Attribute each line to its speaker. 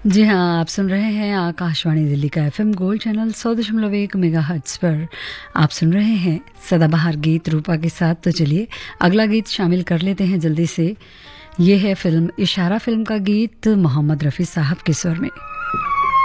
Speaker 1: जी हाँ, आप सुन रहे हैं आकाशवाणी दिल्ली का एफएम गोल्ड चैनल 100.1 मेगाहर्ट्ज़ पर। आप सुन रहे हैं सदाबहार गीत रूपा के साथ। तो चलिए अगला गीत शामिल कर लेते हैं जल्दी से। ये है फिल्म इशारा फिल्म का गीत मोहम्मद रफ़ी साहब के स्वर में।